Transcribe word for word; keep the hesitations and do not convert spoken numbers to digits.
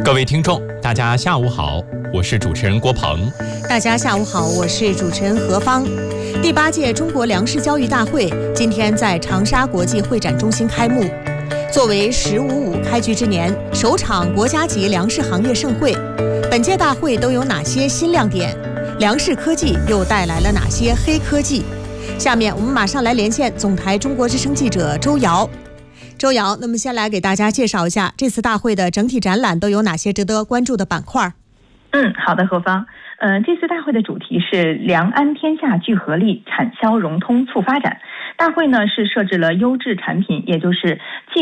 各位听众，大家下午好，我是主持人郭鹏。 大家下午好，我是主持人何芳。第八届中国粮食交易大会今天在长沙国际会展中心开幕。作为“十五五”开局之年首场国家级粮食行业盛会，本届大会都有哪些新亮点？粮食科技又带来了哪些黑科技？下面我们马上来连线总台中国之声记者周瑶。周瑶，那么先来给大家介绍一下这次大会的整体展览都有哪些值得关注的板块？ 嗯，好的，何芳。呃，这次大会的主题是粮安天下聚合力，产销融通促发展。大会呢是设置了优质产品，也就是